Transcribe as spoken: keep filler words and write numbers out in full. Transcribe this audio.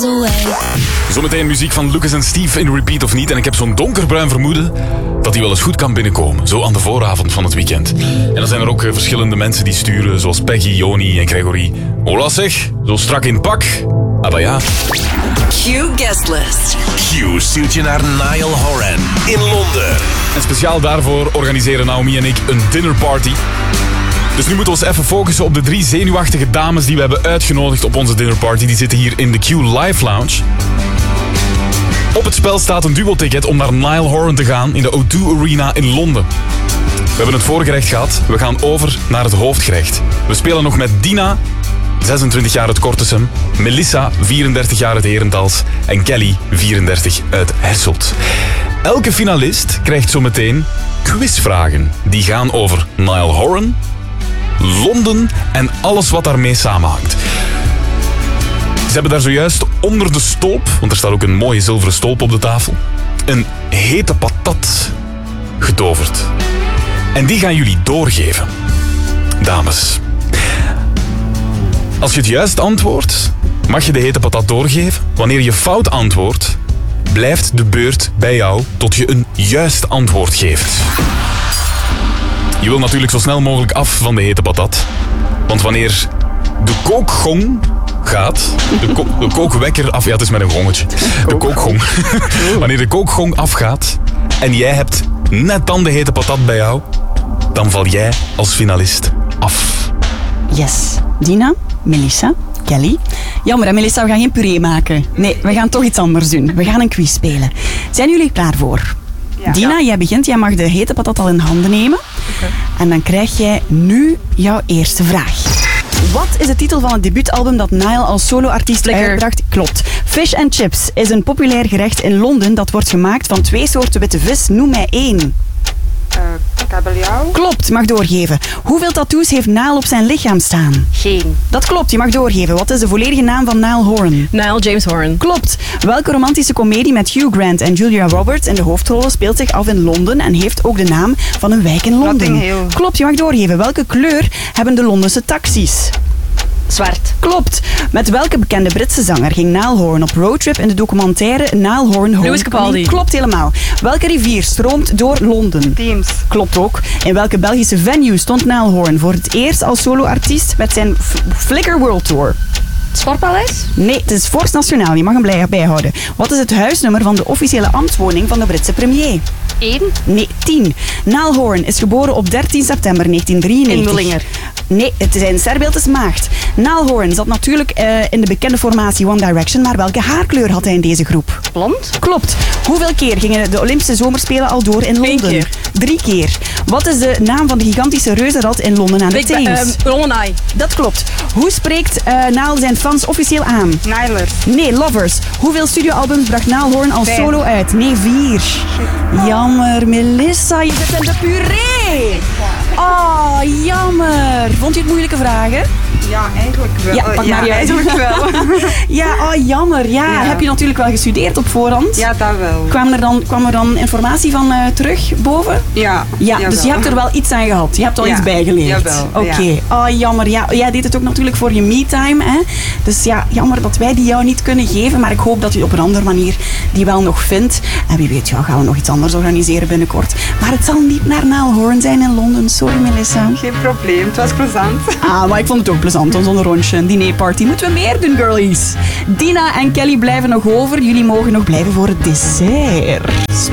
away. Zometeen muziek van Lucas en Steve in repeat of niet. En ik heb zo'n donkerbruin vermoeden dat die wel eens goed kan binnenkomen. Zo aan de vooravond van het weekend. En dan zijn er ook uh, verschillende mensen die sturen, zoals Peggy, Joni en Gregory. Hola zeg, zo strak in pak. Ah bah ja. Q Guestlist. Q stuurt je naar Niall Horan in Londen. En speciaal daarvoor organiseren Naomi en ik een dinnerparty. Dus nu moeten we ons even focussen op de drie zenuwachtige dames die we hebben uitgenodigd op onze dinnerparty. Die zitten hier in de Q Live Lounge. Op het spel staat een dubbelticket om naar Niall Horan te gaan in de O twee Arena in Londen. We hebben het voorgerecht gehad. We gaan over naar het hoofdgerecht. We spelen nog met Dina, zesentwintig jaar uit Kortesem, Melissa, vierendertig jaar uit Herentals en Kelly, vierendertig uit Hasselt. Elke finalist krijgt zometeen quizvragen. Die gaan over Niall Horan, Londen en alles wat daarmee samenhangt. Ze hebben daar zojuist onder de stolp, want er staat ook een mooie zilveren stolp op de tafel, een hete patat getoverd. En die gaan jullie doorgeven. Dames, als je het juist antwoordt, mag je de hete patat doorgeven. Wanneer je fout antwoordt, blijft de beurt bij jou tot je een juist antwoord geeft. Je wil natuurlijk zo snel mogelijk af van de hete patat. Want wanneer de kookgong gaat, de, ko- de kookwekker af... Ja, het is met een gongetje. De kookgong. Wanneer de kookgong afgaat en jij hebt net dan de hete patat bij jou, dan val jij als finalist af. Yes. Dina, Melissa, Kelly. Jammer, hè, Melissa, we gaan geen puree maken. Nee, we gaan toch iets anders doen. We gaan een quiz spelen. Zijn jullie klaar voor? Ja. Dina, jij begint. Jij mag de hete patat al in handen nemen. Okay. En dan krijg jij nu jouw eerste vraag. Wat is de titel van het debuutalbum dat Niall als soloartiest uitbracht? Klopt. Fish and chips is een populair gerecht in Londen dat wordt gemaakt van twee soorten witte vis. Noem mij één. Uh, kabeljauw. Klopt, mag doorgeven. Hoeveel tattoos heeft Niall op zijn lichaam staan? Geen. Dat klopt, je mag doorgeven. Wat is de volledige naam van Niall Horan? Niall James Horan. Klopt. Welke romantische komedie met Hugh Grant en Julia Roberts in de hoofdrollen speelt zich af in Londen en heeft ook de naam van een wijk in Londen? Notting Hill. Klopt, je mag doorgeven. Welke kleur hebben de Londense taxis? Zwart. Klopt. Met welke bekende Britse zanger ging Niall Horan op roadtrip in de documentaire Niall Horan Home? Lewis Capaldi. Klopt helemaal. Welke rivier stroomt door Londen? Theems. Klopt ook. In welke Belgische venue stond Niall Horan voor het eerst als soloartiest met zijn F- Flickr World Tour? Sportpaleis? Nee, het is Forst Nationaal. Je mag hem blij bijhouden. Wat is het huisnummer van de officiële ambtswoning van de Britse premier? één. Nee, tien. Niall Horan is geboren op dertien september negentien drieënnegentig. In Mullinger. Nee, het zijn sterbeeld is maagd. Niall Horan zat natuurlijk uh, in de bekende formatie One Direction, maar welke haarkleur had hij in deze groep? Blond? Klopt. Hoeveel keer gingen de Olympische Zomerspelen al door in Londen? keer. Drie keer. Wat is de naam van de gigantische reuzenrad in Londen aan de Big Ba- Theems? ehm, Roman Eye. Dat klopt. Hoe spreekt uh, Niall zijn fans officieel aan? Nylers. Nee, Lovers. Hoeveel studioalbums bracht Niall Horan als Vijf. solo uit? Nee, vier. Jammer, Melissa, je zit in de puree. Oh, jammer. Vond je het moeilijke vragen? Ja, eigenlijk wel. Ja, pak maar ja, je uit. eigenlijk wel. Ja, oh, jammer. Ja, Ja. heb je natuurlijk wel gestudeerd op voorhand? Ja, dat wel. Kwam er dan, kwam er dan informatie van uh, terug boven? Ja. Ja, jawel. dus je hebt er wel iets aan gehad. Je hebt al Ja, iets bijgeleerd. jawel, Oké. ja. Oh, jammer. Ja, jij deed het ook natuurlijk voor je me-time. Hè? Dus ja, jammer dat wij die jou niet kunnen geven. Maar ik hoop dat je op een andere manier die wel nog vindt. En wie weet, ja, gaan we nog iets anders organiseren binnenkort. Maar het zal niet naar Niall Horan zijn in Londen. Sorry, Melissa. Geen probleem, het was plezant. Ah, maar ik vond het ook plezant, zo'n rondje. Een dinerparty. Moeten we meer doen, girlies? Dina en Kelly blijven nog over. Jullie mogen nog blijven voor het dessert.